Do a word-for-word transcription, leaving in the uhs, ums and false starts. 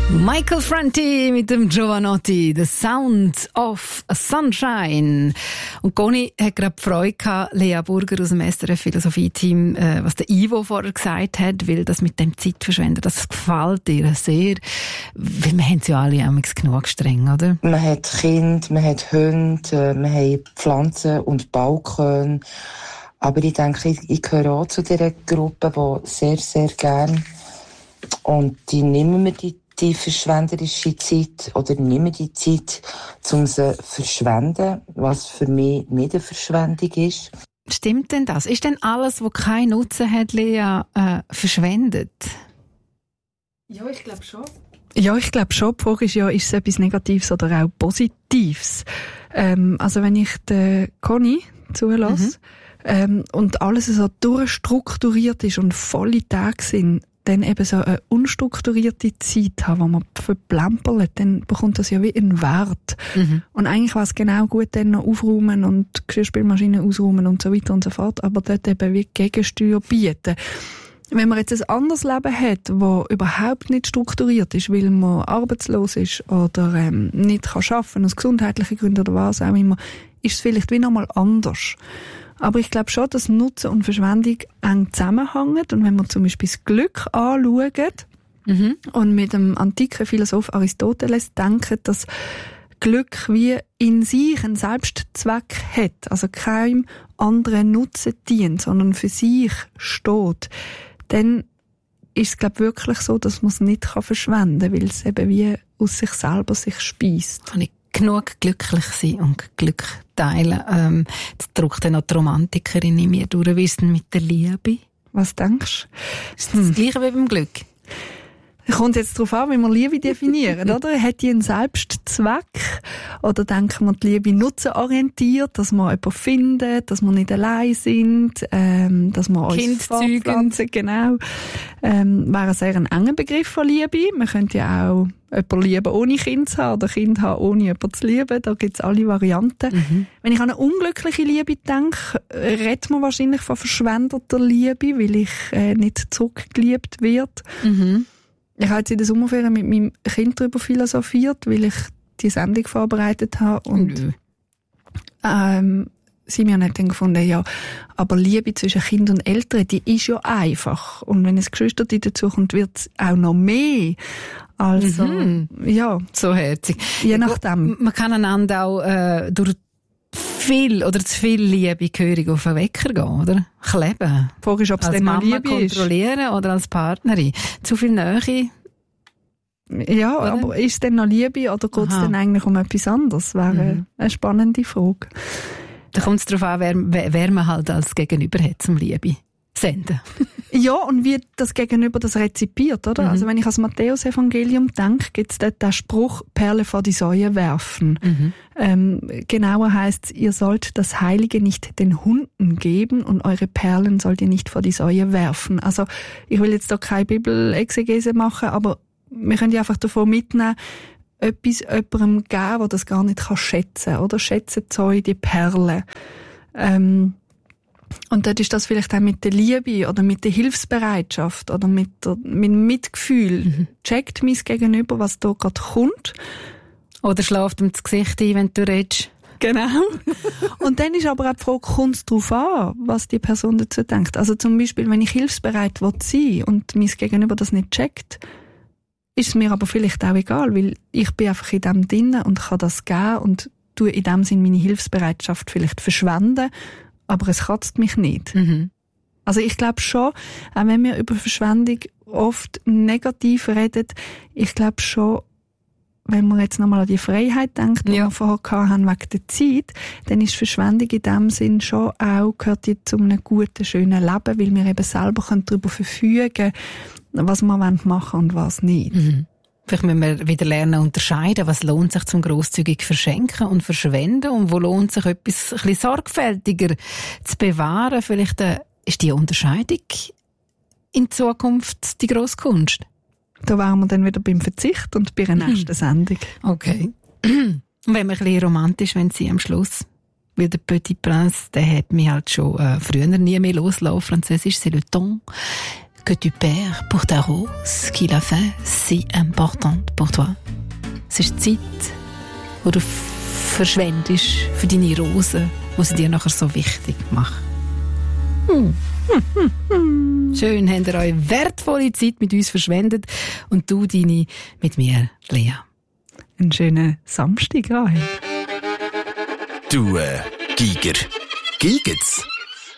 Michael Franti mit dem Giovanotti, The Sound of Sunshine. Und Conny hat gerade Freude gehabt, Lea Burger aus dem S R F-Philosophie-Team, äh, was der Ivo vorher gesagt hat, weil das mit dem Zeitverschwenden, das gefällt ihr sehr. Weil wir haben es ja alle amigs genug streng, oder? Man hat Kinder, man hat Hunde, man hat Pflanzen und Balkone. Aber ich denke, ich, ich gehöre auch zu dieser Gruppe, die sehr, sehr gern, und die nehmen wir die die verschwenderische Zeit oder nehmen die Zeit, um sie zu verschwenden, was für mich nicht eine Verschwendung ist. Stimmt denn das? Ist denn alles, was keinen Nutzen hat, Lea, äh, verschwendet? Ja, ich glaube schon. Ja, ich glaube schon. Die Frage ist ja, ist es etwas Negatives oder auch Positives? Ähm, also wenn ich der Conny zulasse, mhm. ähm, und alles so durchstrukturiert ist und volle Tage sind, dann eben so eine unstrukturierte Zeit haben, wo man verplempert, dann bekommt das ja wie einen Wert. Mhm. Und eigentlich war es genau gut, dann noch aufräumen und die Geschirrspülmaschine ausräumen und so weiter und so fort, aber dort eben wie Gegensteuer bieten. Wenn man jetzt ein anderes Leben hat, das überhaupt nicht strukturiert ist, weil man arbeitslos ist oder ähm, nicht kann arbeiten, aus gesundheitlichen Gründen oder was auch immer, ist es vielleicht wie nochmal anders. Aber ich glaube schon, dass Nutzen und Verschwendung eng zusammenhängen. Und wenn wir zum Beispiel das Glück anschauen mhm. und mit dem antiken Philosoph Aristoteles denken, dass Glück wie in sich einen Selbstzweck hat, also keinem anderen Nutzen dient, sondern für sich steht, dann ist es, glaube ich, wirklich so, dass man es nicht verschwenden kann, weil es eben wie aus sich selber sich speist. Kann ich genug glücklich sein und Glück teilen. Ähm, das drückt dann noch die Romantikerin in mir durch. Wie ist denn mit der Liebe? Was denkst du? Ist das hm. das Gleiche wie beim Glück? Kommt jetzt darauf an, wie wir Liebe definieren, oder? Hat die einen Selbstzweck? Oder denken wir die Liebe nutzenorientiert, dass wir jemanden finden, dass wir nicht allein sind, ähm, dass wir uns fortpflanzen, genau. Ähm, wäre ein sehr ein enger Begriff von Liebe. Man könnte ja auch jemanden lieben, ohne Kind zu haben, oder Kind haben, ohne jemanden zu lieben. Da gibt es alle Varianten. Mhm. Wenn ich an eine unglückliche Liebe denke, redet man wahrscheinlich von verschwendeter Liebe, weil ich äh, nicht zurückgeliebt werde. Mhm. Ich habe jetzt in der Sommerferien mit meinem Kind darüber philosophiert, weil ich die Sendung vorbereitet habe. Und ähm, sie mir hat dann gefunden, ja, aber Liebe zwischen Kind und Eltern, die ist ja einfach. Und wenn es Geschwister dazu kommt, wird es auch noch mehr. Also, mhm. ja. So herzig. Je nachdem. Man kann einander auch äh, durch viel oder zu viel Liebe gehörig auf den Wecker gehen, oder? Kleben. Die Frage ist, ob es als dann noch Mama Liebe kontrollieren ist. Oder als Partnerin. Zu viel Nähe. Ja, oder? Aber ist es denn noch Liebe oder geht es denn eigentlich um etwas anderes? Das wäre mhm. eine spannende Frage. Da kommt es darauf an, wer, wer man halt als Gegenüber hat zum Liebe senden. Ja, und wie das Gegenüber das rezipiert, oder? Mhm. Also wenn ich ans Matthäus-Evangelium denke, gibt es dort den Spruch, Perle vor die Säue werfen. Mhm. Ähm, genauer heisst es, ihr sollt das Heilige nicht den Hunden geben und eure Perlen sollt ihr nicht vor die Säue werfen. Also ich will jetzt da keine Bibelexegese machen, aber wir können ja einfach davon mitnehmen, etwas jemandem geben, der das gar nicht schätzen kann, oder? Schätzen Zeug, die Perlen. Ähm, Und dort ist das vielleicht auch mit der Liebe oder mit der Hilfsbereitschaft oder mit, der, mit dem Mitgefühl. Mhm. Checkt mein Gegenüber, was da gerade kommt. Oder schläft ihm das Gesicht ein, wenn du redest. Genau. Und dann ist aber auch die Frage, kommt es darauf an, was die Person dazu denkt. Also zum Beispiel, wenn ich hilfsbereit sein will und mein Gegenüber das nicht checkt, ist es mir aber vielleicht auch egal, weil ich bin einfach in dem drin und kann das geben und tue in dem Sinn meine Hilfsbereitschaft vielleicht verschwenden, aber es kratzt mich nicht. Mhm. Also ich glaube schon, auch wenn wir über Verschwendung oft negativ reden, ich glaube schon, wenn man jetzt nochmal an die Freiheit denkt, die ja. wir vorher hatten wegen der Zeit, dann ist Verschwendung in dem Sinn schon auch, gehört die zu einem guten, schönen Leben, weil wir eben selber darüber verfügen können, was wir machen wollen und was nicht. Mhm. Vielleicht müssen wir wieder lernen unterscheiden, was lohnt sich zum grosszügig verschenken und verschwenden und wo lohnt sich etwas ein bisschen sorgfältiger zu bewahren. Vielleicht äh, ist die Unterscheidung in Zukunft die grosse Kunst. Da wären wir dann wieder beim Verzicht und bei der nächsten Sendung. Okay. Und wenn wir ein bisschen romantisch, wenn sie am Schluss, weil der Petit Prince, der hat mich halt schon äh, früher nie mehr loslassen. Französisch, c'est le temps. que tu perds pour ta rose qui l'a fait si importante pour toi. Es ist Zeit, wo du verschwendest für deine Rose, die sie dir nachher so wichtig macht. Hm. Schön, habt ihr eure wertvolle Zeit mit uns verschwendet und du deine mit mir, Lea. Einen schönen Samstag, Rahel. Du, äh, Giger. Giget's?